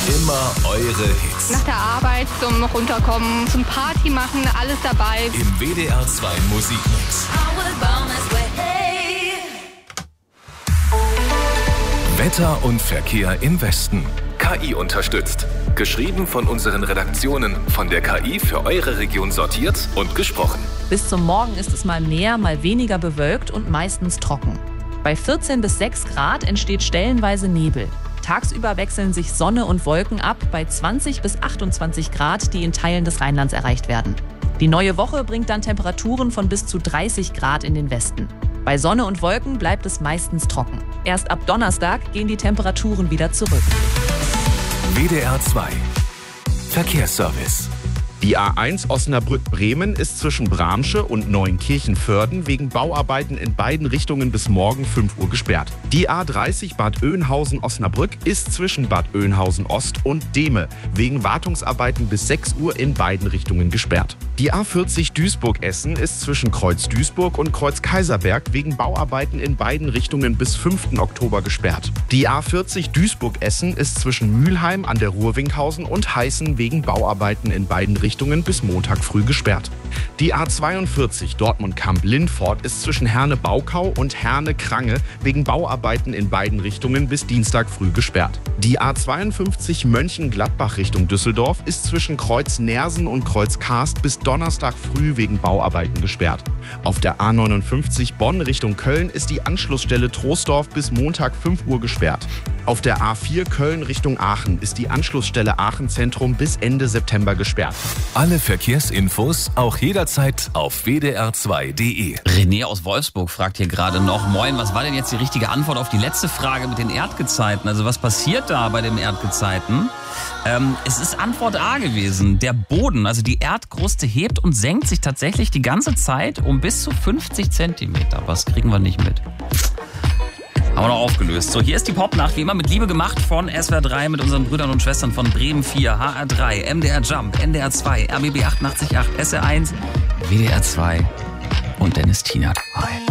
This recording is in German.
Immer eure Hits. Nach der Arbeit zum Runterkommen, zum Party machen, alles dabei. Im WDR 2 Musikmix. Wetter und Verkehr im Westen. KI unterstützt. Geschrieben von unseren Redaktionen, von der KI für eure Region sortiert und gesprochen. Bis zum Morgen ist es mal mehr, mal weniger bewölkt und meistens trocken. Bei 14 bis 6 Grad entsteht stellenweise Nebel. Tagsüber wechseln sich Sonne und Wolken ab bei 20 bis 28 Grad, die in Teilen des Rheinlands erreicht werden. Die neue Woche bringt dann Temperaturen von bis zu 30 Grad in den Westen. Bei Sonne und Wolken bleibt es meistens trocken. Erst ab Donnerstag gehen die Temperaturen wieder zurück. WDR 2 Verkehrsservice. Die A1 Osnabrück-Bremen ist zwischen Bramsche und Neunkirchen-Vörden wegen Bauarbeiten in beiden Richtungen bis morgen 5 Uhr gesperrt. Die A30 Bad Oeynhausen-Osnabrück ist zwischen Bad Oeynhausen-Ost und Dehme wegen Wartungsarbeiten bis 6 Uhr in beiden Richtungen gesperrt. Die A40 Duisburg-Essen ist zwischen Kreuz Duisburg und Kreuz Kaiserberg wegen Bauarbeiten in beiden Richtungen bis 5. Oktober gesperrt. Die A40 Duisburg-Essen ist zwischen Mülheim an der Ruhr-Winkhausen und Heißen wegen Bauarbeiten in beiden Richtungen bis Montag früh gesperrt. Die A42 Dortmund-Kamp-Lindfort ist zwischen Herne-Baukau und Herne-Krange wegen Bauarbeiten in beiden Richtungen bis Dienstag früh gesperrt. Die A52 Mönchengladbach Richtung Düsseldorf ist zwischen Kreuz Nersen und Kreuz Karst bis Donnerstag früh wegen Bauarbeiten gesperrt. Auf der A59 Bonn Richtung Köln ist die Anschlussstelle Troisdorf bis Montag 5 Uhr gesperrt. Auf der A4 Köln Richtung Aachen ist die Anschlussstelle Aachen Zentrum bis Ende September gesperrt. Alle Verkehrsinfos auch jederzeit auf wdr2.de. René aus Wolfsburg fragt hier gerade noch, moin, was war denn jetzt die richtige Antwort auf die letzte Frage mit den Erdgezeiten? Also was passiert da bei den Erdgezeiten? Es ist Antwort A gewesen. Der Boden, also die Erdkruste hebt und senkt sich tatsächlich die ganze Zeit um bis zu 50 Zentimeter. Was kriegen wir nicht mit? Haben wir noch aufgelöst. So, hier ist die Popnacht, wie immer mit Liebe gemacht von SWR 3 mit unseren Brüdern und Schwestern von Bremen 4, HR 3, MDR Jump, NDR 2, RBB 88.8, SR 1, WDR 2 und Dennis Tienert. Hi.